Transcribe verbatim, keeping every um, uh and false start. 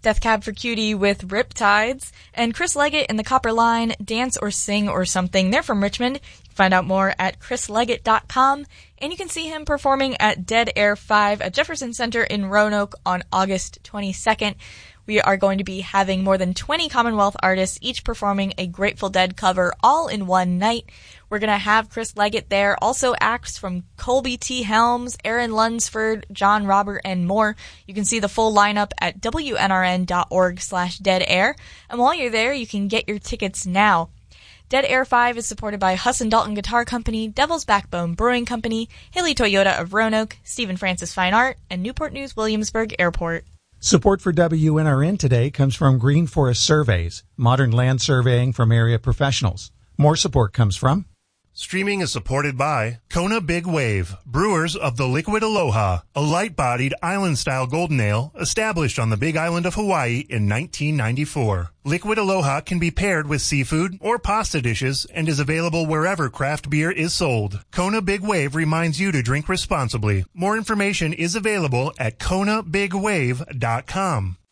Death Cab for Cutie with Riptides, and Chris Leggett and the Copper Line, Dance or Sing or Something. They're from Richmond. You can find out more at chris leggett dot com, and you can see him performing at Dead Air five at Jefferson Center in Roanoke on August twenty-second. We are going to be having more than twenty Commonwealth artists, each performing a Grateful Dead cover all in one night. We're going to have Chris Leggett there, also acts from Colby T. Helms, Aaron Lunsford, John Robert, and more. You can see the full lineup at w n r n dot org slash dead air, and while you're there, you can get your tickets now. Dead Air five is supported by Husson Dalton Guitar Company, Devil's Backbone Brewing Company, Haley Toyota of Roanoke, Stephen Francis Fine Art, and Newport News Williamsburg Airport. Support for W N R N today comes from Green Forest Surveys, modern land surveying from area professionals. More support comes from... Streaming is supported by Kona Big Wave, brewers of the Liquid Aloha, a light-bodied island-style golden ale established on the Big Island of Hawaii in nineteen ninety-four. Liquid Aloha can be paired with seafood or pasta dishes and is available wherever craft beer is sold. Kona Big Wave reminds you to drink responsibly. More information is available at kona big wave dot com.